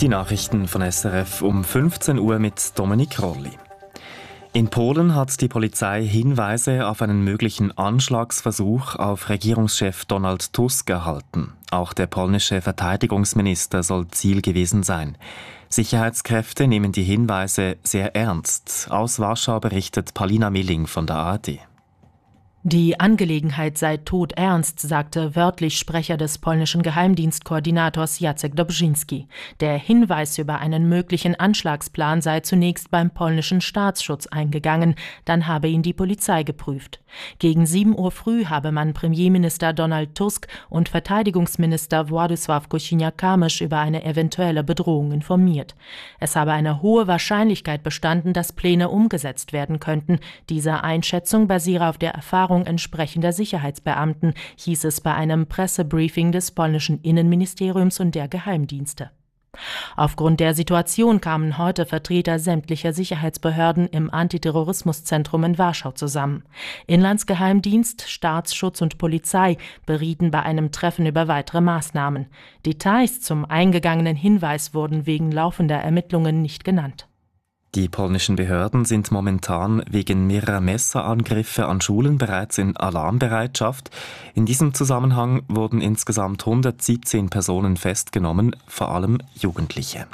Die Nachrichten von SRF um 15 Uhr mit Dominik Rolli. In Polen hat die Polizei Hinweise auf einen möglichen Anschlagsversuch auf Regierungschef Donald Tusk erhalten. Auch der polnische Verteidigungsminister soll Ziel gewesen sein. Sicherheitskräfte nehmen die Hinweise sehr ernst. Aus Warschau berichtet Paulina Milling von der ARD. Die Angelegenheit sei todernst, sagte wörtlich Sprecher des polnischen Geheimdienstkoordinators Jacek Dobrzyński. Der Hinweis über einen möglichen Anschlagsplan sei zunächst beim polnischen Staatsschutz eingegangen, dann habe ihn die Polizei geprüft. Gegen 7 Uhr früh habe man Premierminister Donald Tusk und Verteidigungsminister Władysław Kosiniak-Kamysz über eine eventuelle Bedrohung informiert. Es habe eine hohe Wahrscheinlichkeit bestanden, dass Pläne umgesetzt werden könnten. Diese Einschätzung basiere auf der Erfahrung entsprechender Sicherheitsbeamten, hieß es bei einem Pressebriefing des polnischen Innenministeriums und der Geheimdienste. Aufgrund der Situation kamen heute Vertreter sämtlicher Sicherheitsbehörden im Antiterrorismuszentrum in Warschau zusammen. Inlandsgeheimdienst, Staatsschutz und Polizei berieten bei einem Treffen über weitere Maßnahmen. Details zum eingegangenen Hinweis wurden wegen laufender Ermittlungen nicht genannt. Die polnischen Behörden sind momentan wegen mehrerer Messerangriffe an Schulen bereits in Alarmbereitschaft. In diesem Zusammenhang wurden insgesamt 117 Personen festgenommen, vor allem Jugendliche.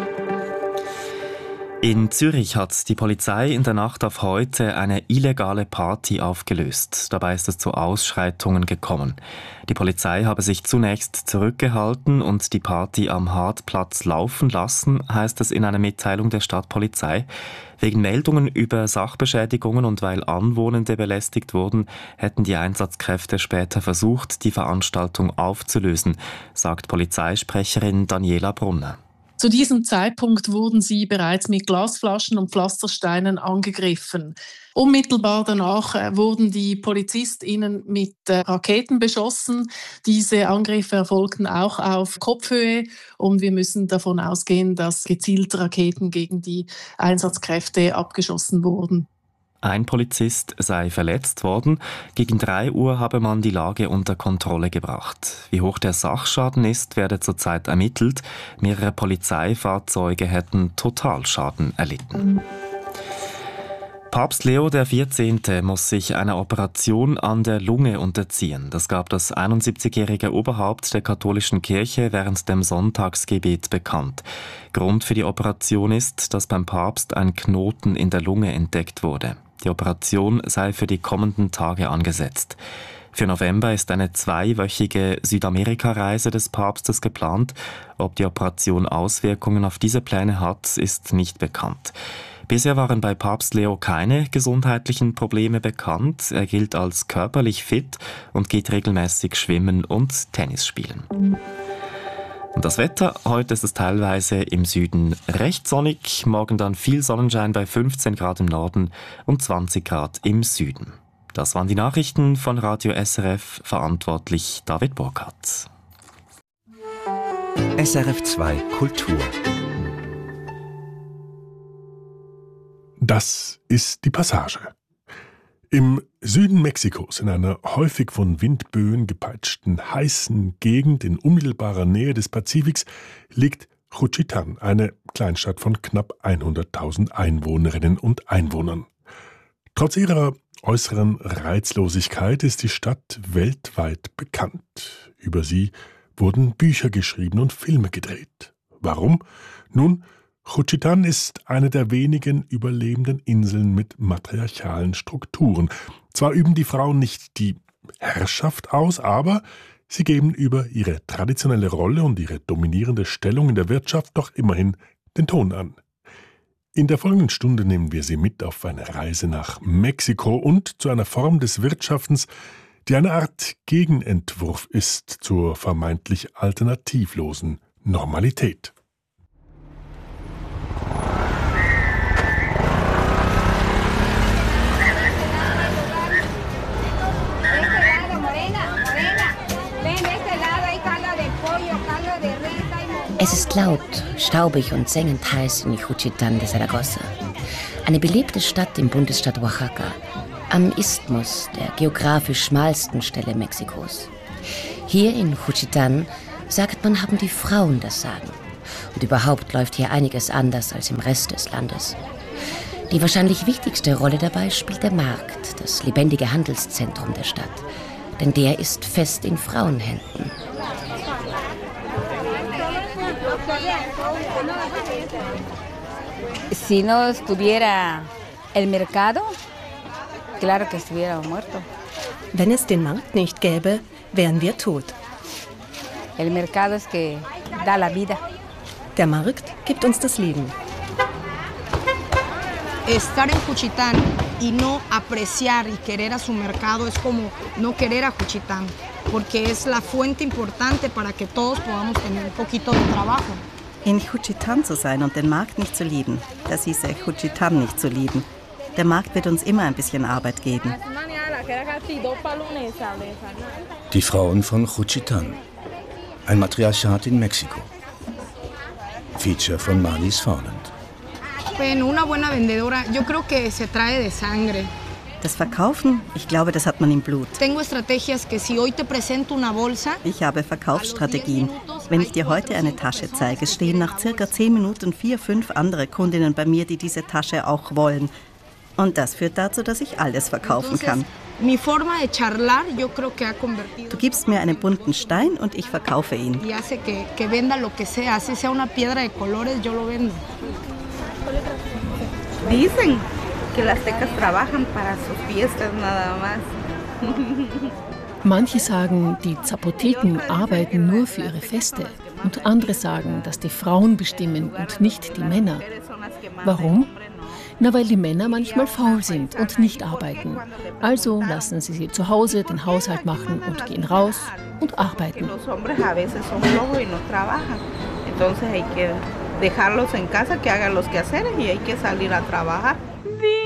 In Zürich hat die Polizei in der Nacht auf heute eine illegale Party aufgelöst. Dabei ist es zu Ausschreitungen gekommen. Die Polizei habe sich zunächst zurückgehalten und die Party am Hartplatz laufen lassen, heißt es in einer Mitteilung der Stadtpolizei. Wegen Meldungen über Sachbeschädigungen und weil Anwohnende belästigt wurden, hätten die Einsatzkräfte später versucht, die Veranstaltung aufzulösen, sagt Polizeisprecherin Daniela Brunner. Zu diesem Zeitpunkt wurden sie bereits mit Glasflaschen und Pflastersteinen angegriffen. Unmittelbar danach wurden die PolizistInnen mit Raketen beschossen. Diese Angriffe erfolgten auch auf Kopfhöhe und wir müssen davon ausgehen, dass gezielte Raketen gegen die Einsatzkräfte abgeschossen wurden. Ein Polizist sei verletzt worden. Gegen 3 Uhr habe man die Lage unter Kontrolle gebracht. Wie hoch der Sachschaden ist, werde zurzeit ermittelt. Mehrere Polizeifahrzeuge hätten Totalschaden erlitten. Papst Leo XIV. Muss sich einer Operation an der Lunge unterziehen. Das gab das 71-jährige Oberhaupt der katholischen Kirche während dem Sonntagsgebet bekannt. Grund für die Operation ist, dass beim Papst ein Knoten in der Lunge entdeckt wurde. Die Operation sei für die kommenden Tage angesetzt. Für November ist eine 2-wöchige Südamerika-Reise des Papstes geplant. Ob die Operation Auswirkungen auf diese Pläne hat, ist nicht bekannt. Bisher waren bei Papst Leo keine gesundheitlichen Probleme bekannt. Er gilt als körperlich fit und geht regelmäßig schwimmen und Tennis spielen. Und das Wetter, heute ist es teilweise im Süden recht sonnig, morgen dann viel Sonnenschein bei 15 Grad im Norden und 20 Grad im Süden. Das waren die Nachrichten von Radio SRF, verantwortlich David Burkhardt. SRF 2 Kultur. Das ist die Passage. Im Süden Mexikos, in einer häufig von Windböen gepeitschten, heißen Gegend in unmittelbarer Nähe des Pazifiks, liegt Juchitán, eine Kleinstadt von knapp 100.000 Einwohnerinnen und Einwohnern. Trotz ihrer äußeren Reizlosigkeit ist die Stadt weltweit bekannt. Über sie wurden Bücher geschrieben und Filme gedreht. Warum? Nun, Juchitán ist eine der wenigen überlebenden Inseln mit matriarchalen Strukturen. Zwar üben die Frauen nicht die Herrschaft aus, aber sie geben über ihre traditionelle Rolle und ihre dominierende Stellung in der Wirtschaft doch immerhin den Ton an. In der folgenden Stunde nehmen wir Sie mit auf eine Reise nach Mexiko und zu einer Form des Wirtschaftens, die eine Art Gegenentwurf ist zur vermeintlich alternativlosen Normalität. Es ist laut, staubig und sengend heiß in Juchitán de Zaragoza. Eine belebte Stadt im Bundesstaat Oaxaca, am Isthmus, der geografisch schmalsten Stelle Mexikos. Hier in Juchitán, sagt man, haben die Frauen das Sagen. Und überhaupt läuft hier einiges anders als im Rest des Landes. Die wahrscheinlich wichtigste Rolle dabei spielt der Markt, das lebendige Handelszentrum der Stadt. Denn der ist fest in Frauenhänden. Si no estuviera el mercado, claro que estuviera muerto. Wenn es den Markt nicht gäbe, wären wir tot. El mercado es que da la vida. Der Markt gibt uns das Leben. Estar en Juchitán y no apreciar y querer a su mercado es como no querer a Juchitán, porque es la fuente importante para que todos podamos tener un poquito de trabajo. In Juchitán zu sein und den Markt nicht zu lieben, das hieße Juchitán nicht zu lieben. Der Markt wird uns immer ein bisschen Arbeit geben. Die Frauen von Juchitán. Ein Matriarchat in Mexiko. Feature von Marlies Fauland. Bueno, una buena vendedora, yo creo que se trae de sangre. Das Verkaufen, ich glaube, das hat man im Blut. Tengo estrategias que si hoy te presento una bolsa. Ich habe Verkaufsstrategien. Wenn ich dir heute eine Tasche zeige, stehen nach circa 10 Minuten 4, 5 andere Kundinnen bei mir, die diese Tasche auch wollen. Und das führt dazu, dass ich alles verkaufen kann. Mi forma de charlar, yo creo que ha convertido. Du gibst mir einen bunten Stein und ich verkaufe ihn. Y hace que venda lo que sea, así sea una piedra de colores, yo lo vendo. Dicen que las tecas trabajan para sus fiestas nada más. Manche sagen, die Zapoteken arbeiten nur für ihre Feste. Und andere sagen, dass die Frauen bestimmen und nicht die Männer. Warum? Na, weil die Männer manchmal faul sind und nicht arbeiten. Also lassen sie zu Hause den Haushalt machen und gehen raus und arbeiten. Entonces hay que dejarlos en casa que hagan los quehaceres y hay que salir a trabajar.